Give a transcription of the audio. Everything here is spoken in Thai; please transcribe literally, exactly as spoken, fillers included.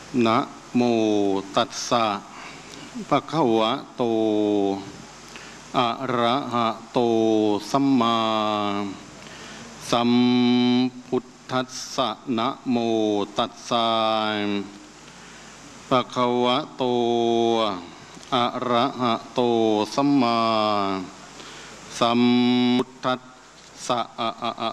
นะโมตัสสะภะคะวะโตอะระหะโตสัมมาสัมพุทธัสสะนะโมตัสสะภะคะวะโตอะระหะโตสัมมาสัมพุทธัสสะอะอะอะ